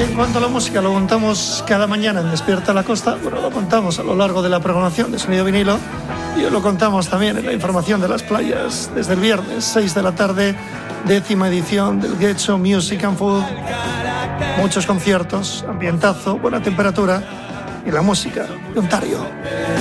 en cuanto a la música, lo contamos cada mañana en Despierta la Costa. Bueno, lo contamos a lo largo de la programación de Sonido Vinilo y lo contamos también en la información de las playas desde el viernes, 6 de la tarde, 10ª edición del Get Show Music and Food. Muchos conciertos, ambientazo, buena temperatura y la música de Ontario.